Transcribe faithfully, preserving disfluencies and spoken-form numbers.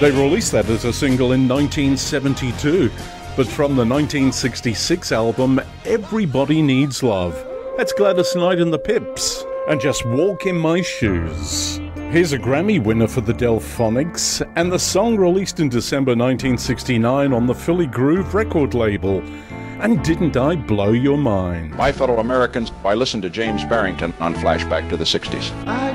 They released that as a single in nineteen seventy-two, but from the nineteen sixty-six album Everybody Needs Love. That's Gladys Knight and the Pips, and Just Walk in My Shoes. Here's a Grammy winner for the Delphonics, and the song released in December nineteen sixty-nine on the Philly Groove record label. And Didn't I Blow Your Mind? My fellow Americans, I listened to James Barrington on Flashback to the sixties.